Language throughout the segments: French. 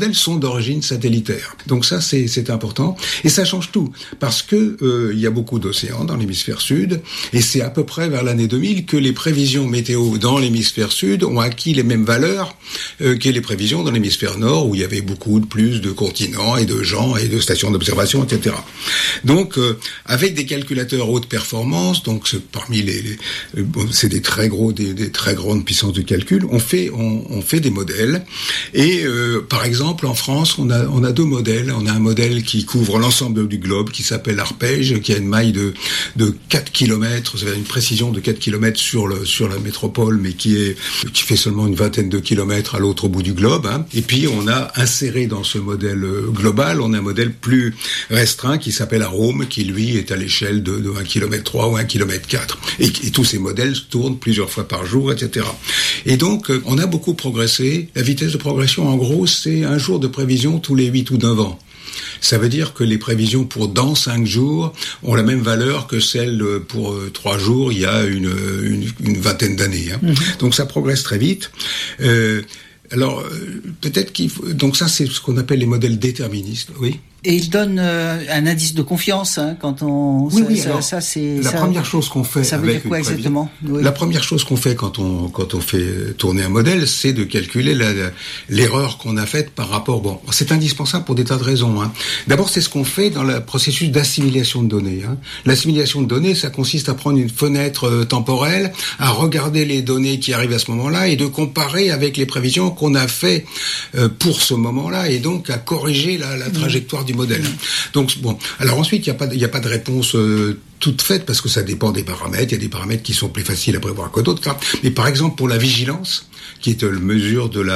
modèles sont d'origine satellitaire. Donc ça, c'est important. Et ça change tout. Parce que il y a beaucoup d'océans dans l'hémisphère sud. Et c'est à peu près vers l'année 2000 que les prévisions météo dans l'hémisphère sud ont acquis les mêmes valeurs que les prévisions dans l'hémisphère nord, où il y avait beaucoup plus de continents et de gens et de stations d'observation, etc. Donc, avec des calculateurs haute performance, donc parmi c'est des très grandes puissances de calcul, on fait des modèles. Et par exemple, en France, on a deux modèles. On a un modèle qui couvre l'ensemble du globe, qui s'appelle Arpège, qui a une maille de 4 km, c'est-à-dire une précision de 4 km sur la métropole, mais qui fait seulement une vingtaine de kilomètres à l'autre bout du globe. Hein. Et puis, on a inséré dans ce modèle global, on a un modèle plus restreint qui s'appelle Arome, qui lui est à l'échelle de 1,3 km ou 1,4 km. Et tous ces modèles tournent plusieurs fois par jour, etc. Et donc, on a beaucoup progressé. La vitesse de progression, en gros, c'est un jour de prévision tous les 8 ou 9 ans. Ça veut dire que les prévisions pour dans 5 jours ont la même valeur que celles pour 3 jours il y a une vingtaine d'années. Hein. Donc ça progresse très vite. Alors, peut-être donc ça, c'est ce qu'on appelle les modèles déterministes, oui. Et il donne un indice de confiance quand on. Oui. Première chose qu'on fait. Ça veut dire quoi exactement ? Oui. La première chose qu'on fait quand on fait tourner un modèle, c'est de calculer l'erreur qu'on a faite par rapport. Bon, c'est indispensable pour des tas de raisons. Hein. D'abord, c'est ce qu'on fait dans le processus d'assimilation de données. Hein. L'assimilation de données, ça consiste à prendre une fenêtre temporelle, à regarder les données qui arrivent à ce moment-là et de comparer avec les prévisions qu'on a fait pour ce moment-là, et donc à corriger la trajectoire du modèle. Donc bon, alors ensuite il y a pas de réponse toute faite parce que ça dépend des paramètres. Il y a des paramètres qui sont plus faciles à prévoir que d'autres. Mais par exemple pour la vigilance, qui est la mesure de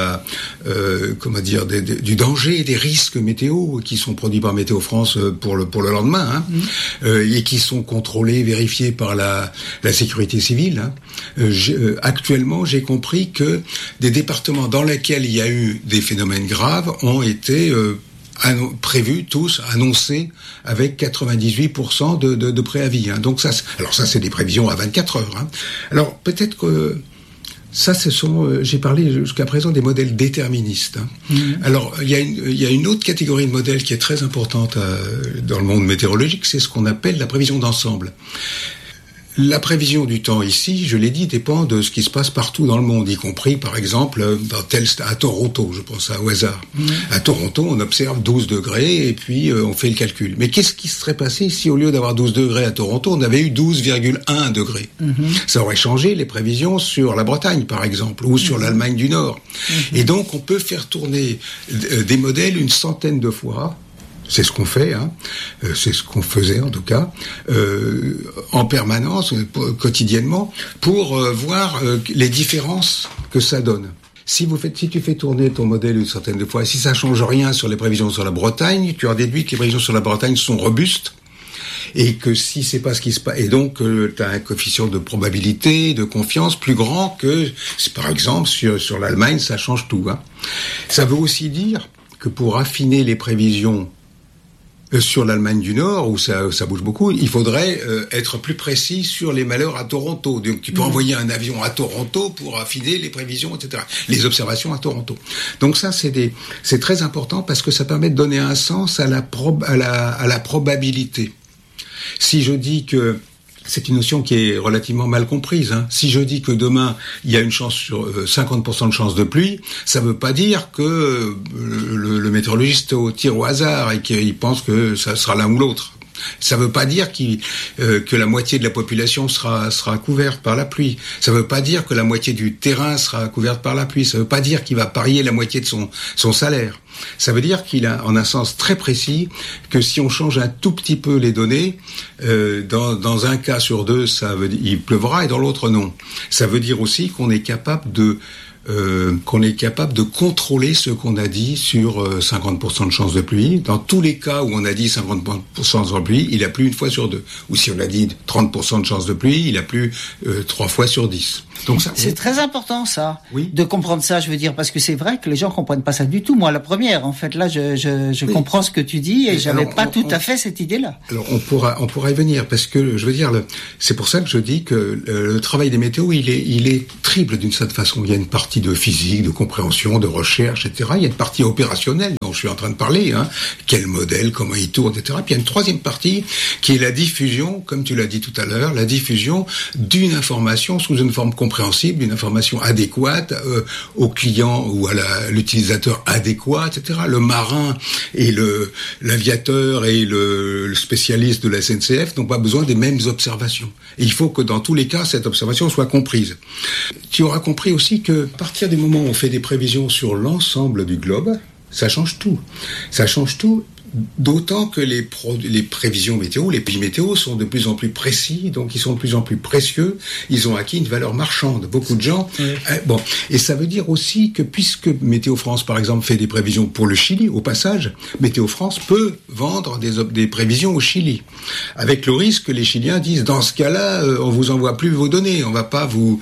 du danger et des risques météo qui sont produits par Météo France pour le lendemain, et qui sont contrôlés, vérifiés par la sécurité civile. Hein. Actuellement, j'ai compris que des départements dans lesquels il y a eu des phénomènes graves ont été prévus tous, annoncés avec 98% de préavis. Hein. Donc ça, c'est des prévisions à 24 heures. Hein. Alors peut-être que ça, j'ai parlé jusqu'à présent des modèles déterministes. Hein. Alors il y a une autre catégorie de modèles qui est très importante dans le monde météorologique, c'est ce qu'on appelle la prévision d'ensemble. La prévision du temps ici, je l'ai dit, dépend de ce qui se passe partout dans le monde, y compris, par exemple, à Toronto, je pense au hasard. À Toronto, on observe 12 degrés et puis on fait le calcul. Mais qu'est-ce qui serait passé si, au lieu d'avoir 12 degrés à Toronto, on avait eu 12,1 degrés ? Ça aurait changé les prévisions sur la Bretagne, par exemple, ou sur l'Allemagne du Nord. Et donc, on peut faire tourner des modèles une centaine de fois. C'est ce qu'on fait, hein. C'est ce qu'on faisait en tout cas, en permanence, quotidiennement, pour voir les différences que ça donne. Si tu fais tourner ton modèle une centaine de fois, si ça change rien sur les prévisions sur la Bretagne, tu as déduit que les prévisions sur la Bretagne sont robustes. Et que si c'est pas ce qui se passe, et donc tu as un coefficient de probabilité, de confiance plus grand que, par exemple, sur l'Allemagne, ça change tout. Hein. Ça veut aussi dire que pour affiner les prévisions sur l'Allemagne du Nord, où ça bouge beaucoup, il faudrait être plus précis sur les malheurs à Toronto. Donc tu peux envoyer un avion à Toronto pour affiner les prévisions, etc. Les observations à Toronto. Donc ça, c'est très important parce que ça permet de donner un sens à la probabilité. Si je dis que c'est une notion qui est relativement mal comprise. Hein. Si je dis que demain, il y a une chance sur 50% de chance de pluie, ça ne veut pas dire que le météorologiste tire au hasard et qu'il pense que ça sera l'un ou l'autre. Ça ne veut pas dire que la moitié de la population sera couverte par la pluie. Ça ne veut pas dire que la moitié du terrain sera couverte par la pluie. Ça ne veut pas dire qu'il va parier la moitié de son salaire. Ça veut dire qu'il a, en un sens très précis, que si on change un tout petit peu les données, dans un cas sur deux, il pleuvra et dans l'autre non. Ça veut dire aussi qu'on est capable de contrôler ce qu'on a dit sur 50% de chance de pluie. Dans tous les cas où on a dit 50% de pluie, il a plu une fois sur deux. Ou si on a dit 30% de chance de pluie, il a plu 3 fois sur 10. Donc ça, c'est très important ça, oui, de comprendre ça, je veux dire, parce que c'est vrai que les gens comprennent pas ça du tout. Moi, la première, en fait, là, je oui, comprends ce que tu dis et j'avais pas tout à fait cette idée-là. Alors on pourra y venir parce que je veux dire, c'est pour ça que je dis que le travail des météos, il est triple d'une certaine façon. Il y a une partie de physique, de compréhension, de recherche, etc. Il y a une partie opérationnelle. dont je suis en train de parler, hein. Quel modèle, comment il tourne, etc. Puis il y a une troisième partie qui est la diffusion, comme tu l'as dit tout à l'heure, la diffusion d'une information sous une forme compréhensible, d'une information adéquate au client ou à l'utilisateur adéquat, etc. Le marin et l'aviateur et le spécialiste de la SNCF n'ont pas besoin des mêmes observations. Et il faut que dans tous les cas, cette observation soit comprise. Tu auras compris aussi que à partir du moment où on fait des prévisions sur l'ensemble du globe, ça change tout. Ça change tout. D'autant que les prévisions météo, les pays météo sont de plus en plus précis, donc ils sont de plus en plus précieux, ils ont acquis une valeur marchande. Beaucoup de gens... Oui. Bon, et ça veut dire aussi que puisque Météo France, par exemple, fait des prévisions pour le Chili, au passage, Météo France peut vendre des prévisions au Chili. Avec le risque que les Chiliens disent, dans ce cas-là, on vous envoie plus vos données, on va pas vous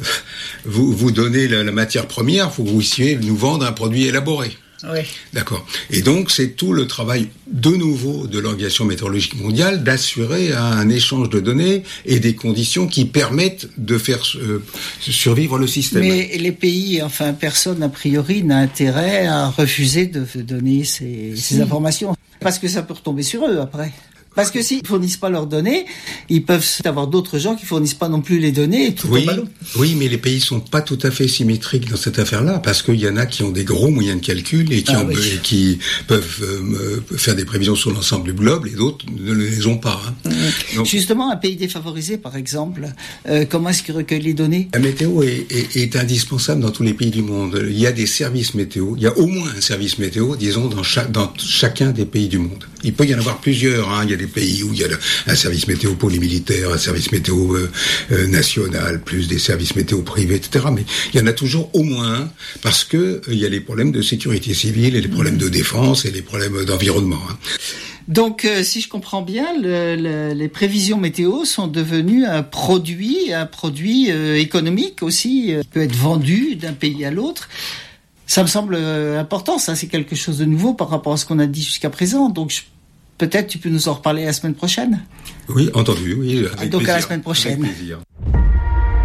donner la matière première, faut que vous puissiez nous vendre un produit élaboré. Oui. D'accord. Et donc, c'est tout le travail, de nouveau, de l'Organisation météorologique mondiale d'assurer un échange de données et des conditions qui permettent de faire survivre le système. Mais les pays, enfin, personne, a priori, n'a intérêt à refuser de donner ces informations. Parce que ça peut retomber sur eux, après. Parce que s'ils fournissent pas leurs données, ils peuvent avoir d'autres gens qui fournissent pas non plus les données. Oui, mais les pays sont pas tout à fait symétriques dans cette affaire-là, parce qu'il y en a qui ont des gros moyens de calcul et qui peuvent faire des prévisions sur l'ensemble du globe, et d'autres ne les ont pas. Hein. Donc, justement, un pays défavorisé, par exemple, comment est-ce qu'il recueille les données ? La météo est indispensable dans tous les pays du monde. Il y a des services météo. Il y a au moins un service météo, disons, dans chacun des pays du monde. Il peut y en avoir plusieurs. Hein. Il y a des pays où il y a un service météo pour les militaires, un service météo national, plus des services météo privés, etc. Mais il y en a toujours au moins un, parce que il y a les problèmes de sécurité civile et les problèmes de défense et les problèmes d'environnement. Hein. Donc, si je comprends bien, les prévisions météo sont devenues un produit économique aussi, qui peut être vendu d'un pays à l'autre. Ça me semble important, ça, c'est quelque chose de nouveau par rapport à ce qu'on a dit jusqu'à présent. Donc, peut-être tu peux nous en reparler la semaine prochaine. Oui, entendu, oui. Donc, plaisir. À la semaine prochaine. Avec plaisir.